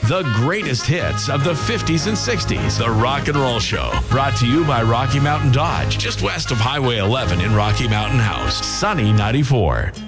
The greatest hits of the 50s and 60s. The Rock and Roll Show. Brought to you by Rocky Mountain Dodge, just west of Highway 11 in Rocky Mountain House. Sunny 94.